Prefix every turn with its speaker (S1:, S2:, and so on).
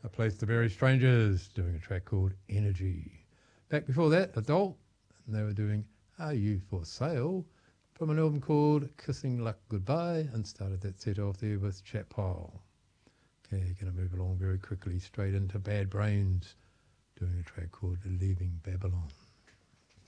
S1: Place to Bury Strangers doing a track called Energy. Back before that, Adult, and they were doing Are You For Sale from an album called Kissing Luck Goodbye, and started that set off there with Chat Pile. Okay, going to move along very quickly straight into Bad Brains doing a track called Leaving Babylon.